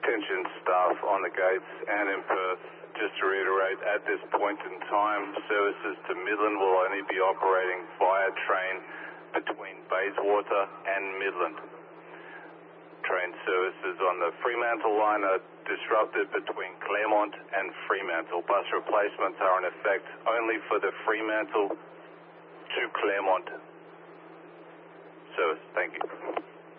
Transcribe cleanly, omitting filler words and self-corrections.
Attention staff on the gates and in Perth, just to reiterate, at this point in time, services to Midland will only be operating via train between Bayswater and Midland. Train services on the Fremantle line are disrupted between Claremont and Fremantle. Bus replacements are in effect only for the Fremantle to Claremont service. Thank you.